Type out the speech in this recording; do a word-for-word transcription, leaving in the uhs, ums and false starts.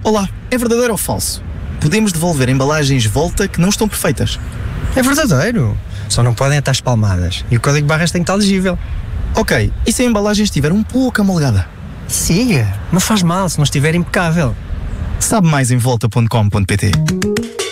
Olá, é verdadeiro ou falso? Podemos devolver embalagens Volta que não estão perfeitas. É verdadeiro. Só não podem estar espalmadas. E o código de barras tem que estar legível. Ok, e se a embalagem estiver um pouco amolgada? Siga, não faz mal se não estiver impecável. Sabe mais em volta ponto com ponto pt.